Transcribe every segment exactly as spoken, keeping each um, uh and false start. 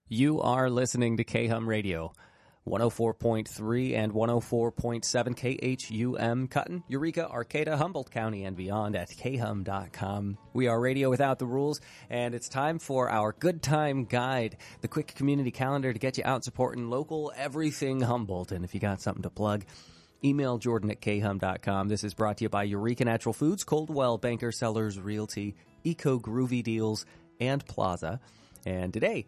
You are listening to K-Hum Radio, one oh four point three and one oh four point seven K H U M Cutton, Eureka, Arcata, Humboldt County, and beyond at K hum dot com. We are radio without the rules, and it's time for our Good Time Guide, the quick community calendar to get you out supporting local everything Humboldt. And if you got something to plug, email Jordan at K hum dot com. This is brought to you by Eureka Natural Foods, Coldwell Banker Sellers Realty, Eco Groovy Deals, and Plaza. And today,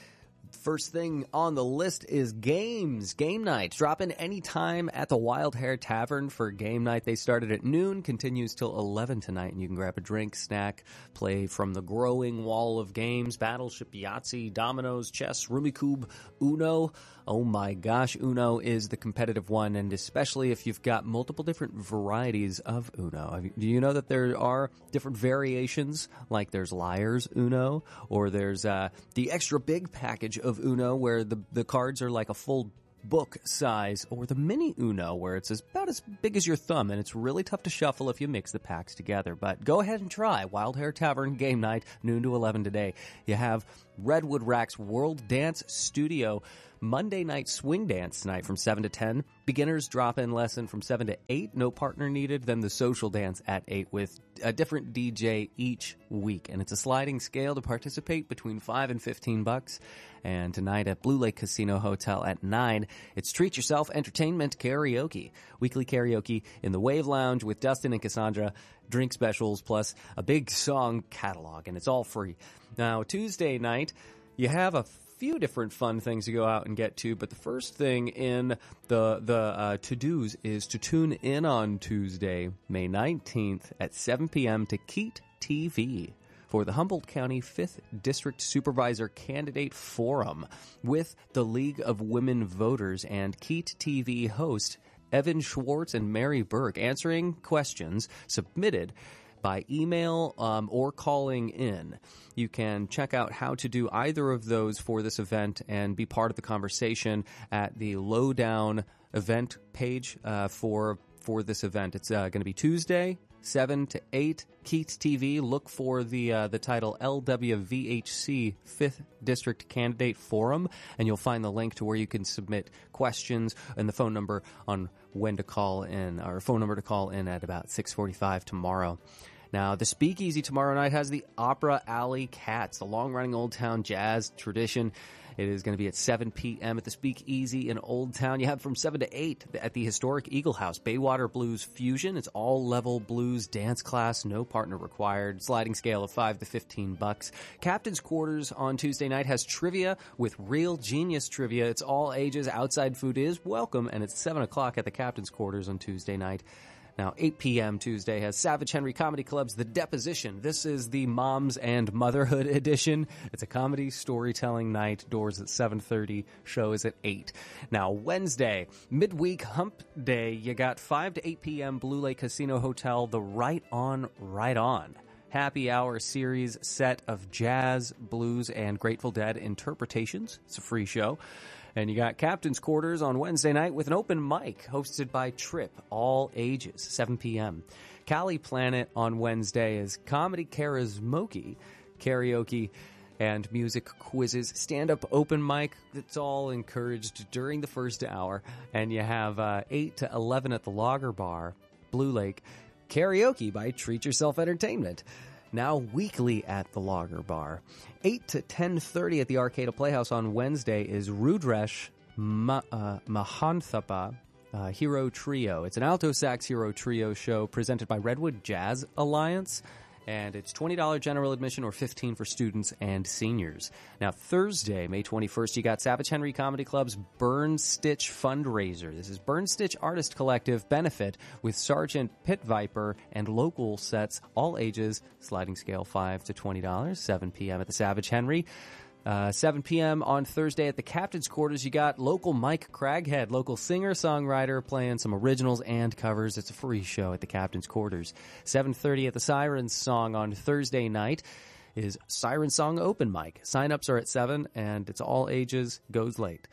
first thing on the list is games. Game night. Drop in anytime at the Wild Hare Tavern for game night. They started at noon, continues till eleven tonight, and you can grab a drink, snack, play from the growing wall of games, Battleship, Yahtzee, Dominoes, Chess, Rummikub, Uno. Oh my gosh, Uno is the competitive one, and especially if you've got multiple different varieties of Uno. Do you know that there are different variations? Like there's Liar's Uno, or there's uh, the extra big package of Uno where the the cards are like a full book size, or the mini Uno where it's about as big as your thumb, and it's really tough to shuffle if you mix the packs together. But go ahead and try Wild Hare Tavern game night, noon to eleven today. You have Redwood Rack's World Dance Studio Monday night swing dance tonight from seven to ten. Beginners drop-in lesson from seven to eight. No partner needed. Then the social dance at eight with a different D J each week. And it's a sliding scale to participate between five and fifteen bucks. And tonight at Blue Lake Casino Hotel at nine, it's Treat Yourself Entertainment Karaoke. Weekly karaoke in the Wave Lounge with Dustin and Cassandra. Drink specials plus a big song catalog. And it's all free. Now, Tuesday night, you have a few different fun things to go out and get to, but the first thing in the the uh, to-dos is to tune in on Tuesday, May nineteenth at seven p.m. to Keat T V for the Humboldt County fifth District Supervisor Candidate Forum with the League of Women Voters and Keat T V host Evan Schwartz and Mary Burke answering questions submitted by email um, or calling in. You can check out how to do either of those for this event and be part of the conversation at the Lowdown event page uh, for for this event. It's uh, going to be Tuesday, seven to eight, Keats T V. Look for the uh, the title L W V H C fifth District Candidate Forum, and you'll find the link to where you can submit questions and the phone number on when to call in, or phone number to call in at about six forty-five tomorrow. Now, the Speakeasy tomorrow night has the Opera Alley Cats, the long-running Old Town jazz tradition. It is going to be at seven p.m. at the Speakeasy in Old Town. You have from seven to eight at the historic Eagle House, Baywater Blues Fusion. It's all-level blues dance class, no partner required, sliding scale of five to fifteen bucks. Captain's Quarters on Tuesday night has trivia with Real Genius Trivia. It's all ages. Outside food is welcome, and it's seven o'clock at the Captain's Quarters on Tuesday night. Now, eight p.m. Tuesday has Savage Henry Comedy Club's The Deposition. This is the Moms and Motherhood edition. It's a comedy storytelling night. Doors at seven thirty. Show is at eight. Now, Wednesday, midweek hump day. You got five to eight p.m. Blue Lake Casino Hotel, the Right On, Right On happy hour series set of jazz, blues, and Grateful Dead interpretations. It's a free show. And you got Captain's Quarters on Wednesday night with an open mic hosted by Trip, all ages, seven p.m. Cali Planet on Wednesday is Comedy Karaoke, karaoke, and music quizzes. Stand-up open mic, that's all encouraged during the first hour. And you have uh, eight to eleven at the Lager Bar, Blue Lake, karaoke by Treat Yourself Entertainment. Now weekly at the Lager Bar. eight to ten thirty at the Arcata Playhouse on Wednesday is Rudresh Ma- uh, Mahanthapa uh, Hero Trio. It's an alto sax hero trio show presented by Redwood Jazz Alliance. And it's twenty dollars general admission or fifteen dollars for students and seniors. Now, Thursday, May twenty-first, you got Savage Henry Comedy Club's Burn Stitch Fundraiser. This is Burn Stitch Artist Collective benefit with Sergeant Pit Viper and local sets, all ages, sliding scale five to twenty dollars, seven p.m. at the Savage Henry. Uh, seven p.m. on Thursday at the Captain's Quarters, you got local Mike Craghead, local singer-songwriter, playing some originals and covers. It's a free show at the Captain's Quarters. seven thirty at the Siren Song on Thursday night is Siren Song Open Mic. Sign-ups are at seven, and it's all ages, goes late.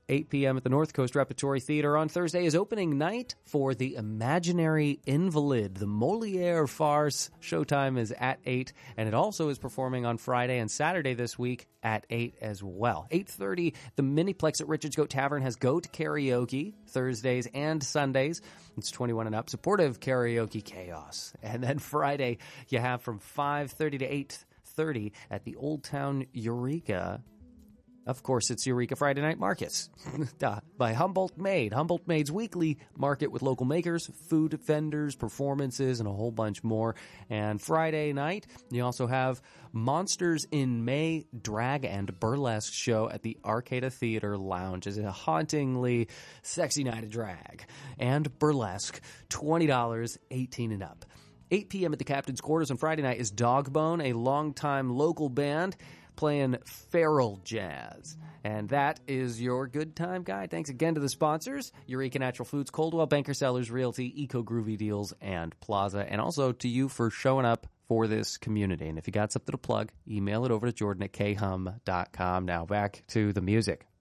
eight p.m. at the North Coast Repertory Theater. On Thursday is opening night for The Imaginary Invalid, the Moliere farce. Showtime is at eight, and it also is performing on Friday and Saturday this week at eight as well. eight thirty, the Miniplex at Richard's Goat Tavern has Goat Karaoke Thursdays and Sundays. It's twenty-one and up, supportive karaoke chaos. And then Friday, you have from five thirty to eight thirty at the Old Town Eureka. Of course, it's Eureka Friday Night Markets by Humboldt Made. Humboldt Made's weekly market with local makers, food vendors, performances, and a whole bunch more. And Friday night, you also have Monsters in May drag and burlesque show at the Arcada Theater Lounge. It's a hauntingly sexy night of drag and burlesque, twenty dollars, eighteen and up. eight p.m. at the Captain's Quarters on Friday night is Dogbone, a longtime local band playing feral jazz. And that is your Good Time Guide. Thanks again to the sponsors, Eureka Natural Foods, Coldwell Banker Sellers Realty, Eco Groovy Deals, and Plaza. And also to you for showing up for this community. And if you got something to plug, email it over to Jordan at k hum dot com. Now back to the music.